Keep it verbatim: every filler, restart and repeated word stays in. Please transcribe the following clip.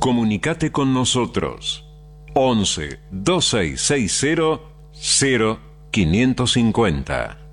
Comunicate con nosotros. once, veintiséis sesenta, cero, quinientos cincuenta.